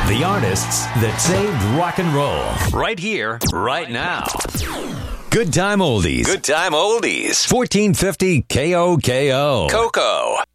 The artists that saved rock and roll. Right here, right now. Good Time Oldies. Good Time Oldies. 1450 KOKO. Coco.